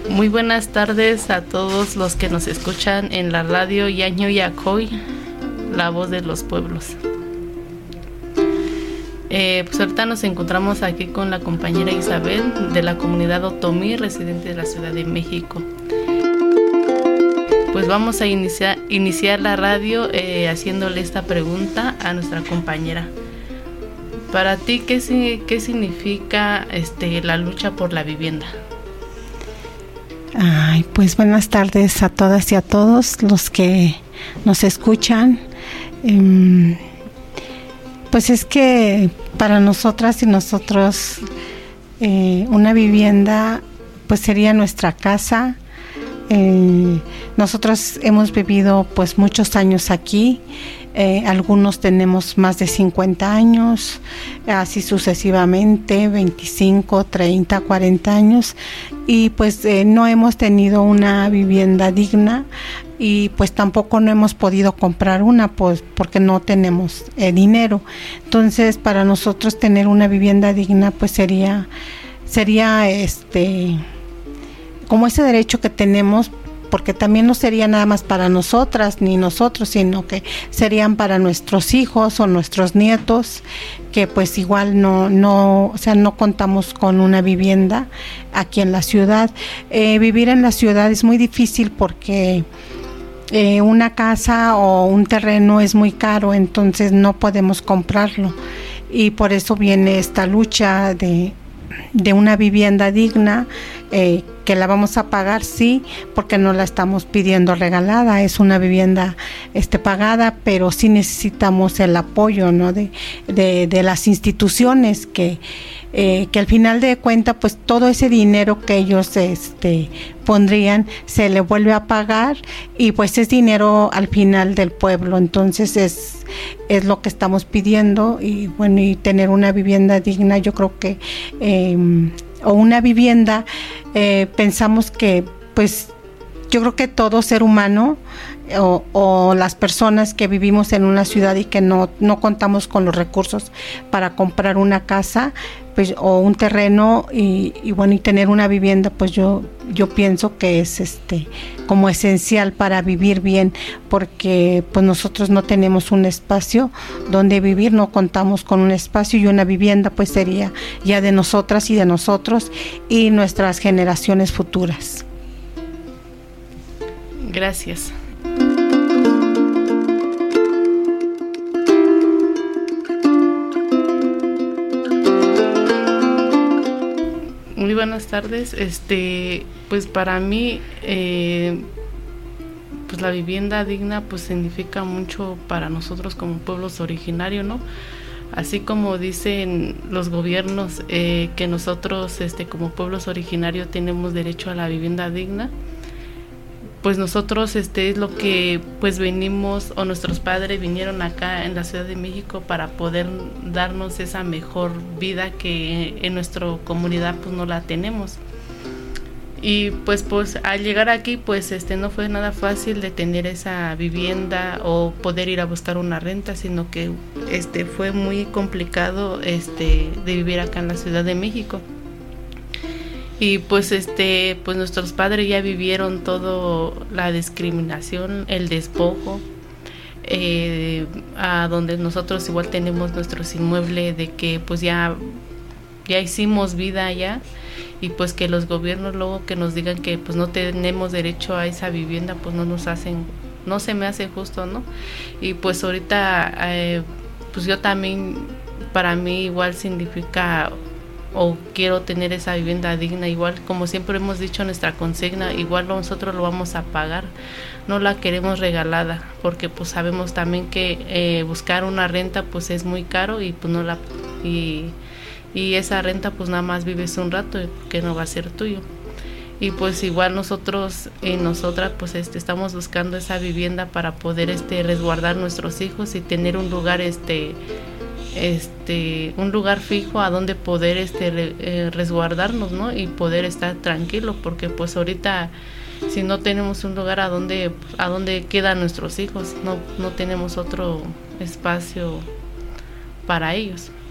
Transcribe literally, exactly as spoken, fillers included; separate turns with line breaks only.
Muy buenas tardes a todos los que nos escuchan en la radio Yaño Yacoy, la voz de los pueblos. Eh, pues ahorita nos encontramos aquí con la compañera Isabel de la comunidad Otomí, residente de la Ciudad de México. Pues vamos a iniciar, iniciar la radio eh, haciéndole esta pregunta a nuestra compañera. Para ti, ¿qué, qué significa este, la lucha por la vivienda?
Ay, pues buenas tardes a todas y a todos los que nos escuchan. Um, pues es que para nosotras y nosotros eh, una vivienda pues sería nuestra casa. Eh, nosotros hemos vivido pues muchos años aquí. Eh, algunos tenemos más de cincuenta años, así sucesivamente, veinticinco, treinta, cuarenta años, y pues eh, no hemos tenido una vivienda digna y pues tampoco no hemos podido comprar una pues porque no tenemos eh, dinero. Entonces para nosotros tener una vivienda digna pues sería sería este como ese derecho que tenemos, porque también no sería nada más para nosotras ni nosotros, sino que serían para nuestros hijos o nuestros nietos, que pues igual no, no, o sea, no contamos con una vivienda aquí en la ciudad. Eh, vivir en la ciudad es muy difícil porque eh, una casa o un terreno es muy caro, entonces no podemos comprarlo. Y por eso viene esta lucha de de una vivienda digna, eh, que la vamos a pagar, sí, porque no la estamos pidiendo regalada, es una vivienda este, pagada, pero sí necesitamos el apoyo, ¿no? de, de, de las instituciones que, eh, que al final de cuentas, pues todo ese dinero que ellos este, pondrían se le vuelve a pagar y pues es dinero al final del pueblo, entonces es, es lo que estamos pidiendo y bueno, y tener una vivienda digna, yo creo que eh, o una vivienda, eh, pensamos que pues yo creo que todo ser humano o, o las personas que vivimos en una ciudad y que no, no contamos con los recursos para comprar una casa pues o un terreno y, y bueno y tener una vivienda, pues yo yo pienso que es este como esencial para vivir bien, porque pues nosotros no tenemos un espacio donde vivir, no contamos con un espacio y una vivienda pues sería ya de nosotras y de nosotros y nuestras generaciones futuras.
Gracias. Muy buenas tardes. Este, pues para mí, eh, pues la vivienda digna, pues significa mucho para nosotros como pueblos originarios, ¿no? Así como dicen los gobiernos eh, que nosotros, este, como pueblos originarios, tenemos derecho a la vivienda digna. Pues nosotros este es lo que pues venimos o nuestros padres vinieron acá en la Ciudad de México para poder darnos esa mejor vida que en nuestra comunidad pues no la tenemos. Y pues pues al llegar aquí pues este no fue nada fácil de tener esa vivienda o poder ir a buscar una renta, sino que este fue muy complicado este de vivir acá en la Ciudad de México. Y pues este pues nuestros padres ya vivieron todo la discriminación, el despojo, eh, a donde nosotros igual tenemos nuestros inmuebles de que pues ya ya hicimos vida allá y pues que los gobiernos luego que nos digan que pues no tenemos derecho a esa vivienda, pues no nos hacen, no se me hace justo, ¿no? Y pues ahorita eh, pues yo también, para mí igual significa o quiero tener esa vivienda digna, igual como siempre hemos dicho nuestra consigna, igual nosotros lo vamos a pagar, no la queremos regalada, porque pues sabemos también que eh, buscar una renta pues es muy caro y pues no la y, y esa renta pues nada más vives un rato que no va a ser tuyo. Y pues igual nosotros y nosotras pues este estamos buscando esa vivienda para poder este resguardar nuestros hijos y tener un lugar este este un lugar fijo a donde poder este re, eh, resguardarnos, ¿no? Y poder estar tranquilos, porque pues ahorita si no tenemos un lugar a donde a donde quedan nuestros hijos, no no tenemos otro espacio para ellos.